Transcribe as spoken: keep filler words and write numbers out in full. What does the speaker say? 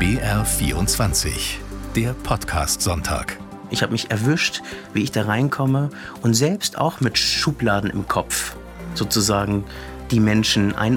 B R vierundzwanzig, der Podcast-Sonntag. Ich habe mich erwischt, wie ich da reinkomme und selbst auch mit Schubladen im Kopf sozusagen die Menschen ein-